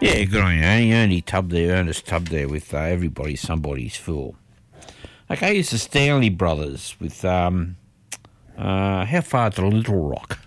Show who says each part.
Speaker 1: Yeah, good on you. Ernie Tubb there, Ernest Tubb there with Everybody's Somebody's Fool. Okay, it's the Stanley Brothers with How Far to Little Rock.